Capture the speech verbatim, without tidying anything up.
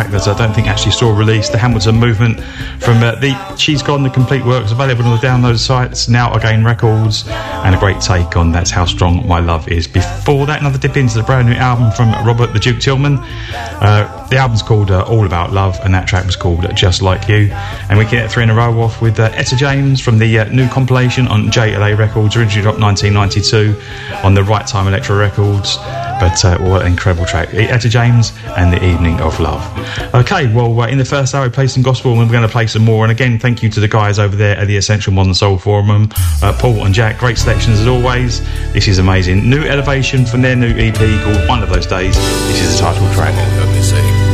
track that I don't think actually saw release, the Hamilton Movement from uh, the She's Gone, the complete works available on the download sites, Now Again Records, and a great take on That's How Strong My Love Is. Before that, another dip into the brand new album from Robert the Duke Tillman. Uh, the album's called uh, All About Love, and that track was called Just Like You. And we get three in a row off with uh, Etta James from the uh, new compilation on J L A Records, originally dropped nineteen ninety-two on the Right Time Electro Records. But uh, what an incredible track. Etta James and The Evening of Love. Okay, well, uh, in the first hour we played some gospel, and we're going to play some more. And again, thank you to the guys over there at the Essential Modern Soul Forum, uh, Paul and Jack. Great selections as always. This is amazing. New Elevation from their new E P called One of Those Days. This is the title track.